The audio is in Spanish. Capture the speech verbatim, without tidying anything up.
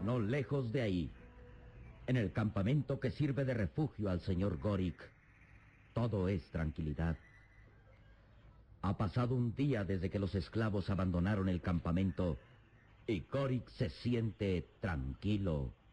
no lejos de ahí, en el campamento que sirve de refugio al señor Gorik, todo es tranquilidad. Ha pasado un día desde que los esclavos abandonaron el campamento y Gorik se siente tranquilo,